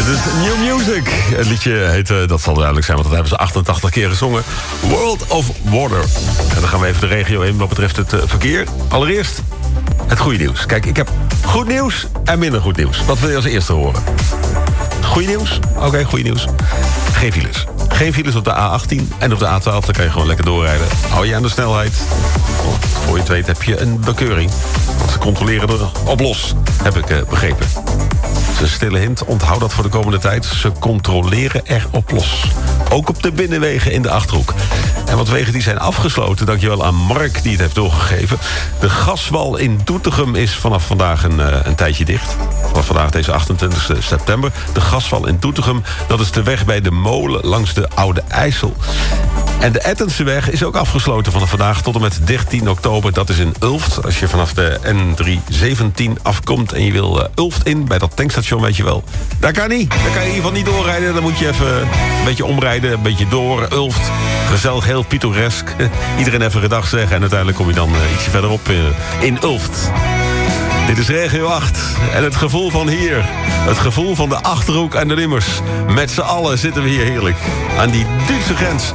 Het is New Music. Het liedje heet, dat zal duidelijk zijn, want dat hebben ze 88 keer gezongen. World of Water. En dan gaan we even de regio in wat betreft het verkeer. Allereerst het goede nieuws. Kijk, ik heb goed nieuws en minder goed nieuws. Wat wil je als eerste horen? Goeie nieuws? Oké, goeie nieuws. Geen files. Geen files op de A18 en op de A12. Dan kan je gewoon lekker doorrijden. Hou je aan de snelheid. Voor je het weet heb je een bekeuring. Want ze controleren er op los, heb ik begrepen. Een stille hint, onthoud dat voor de komende tijd. Ze controleren er op los. Ook op de binnenwegen in de Achterhoek. En wat wegen die zijn afgesloten, dankjewel aan Mark die het heeft doorgegeven. De gaswal in Doetinchem is vanaf vandaag een tijdje dicht. Vanaf vandaag deze 28 september. De gaswal in Doetinchem, dat is de weg bij de molen langs de Oude IJssel. En de Ettenseweg is ook afgesloten vanaf vandaag tot en met 13 oktober. Dat is in Ulft. Als je vanaf de N317 afkomt en je wil Ulft in, bij dat tankstation, weet je wel. Daar kan niet. Daar kan je in ieder geval niet doorrijden. Dan moet je even een beetje omrijden, een beetje door. Ulft, gezellig, heel pittoresk. Iedereen even gedag zeggen en uiteindelijk kom je dan ietsje verderop in Ulft. Dit is Regio 8 en het gevoel van hier. Het gevoel van de Achterhoek en de Limmers. Met z'n allen zitten we hier heerlijk aan die Duitse grens.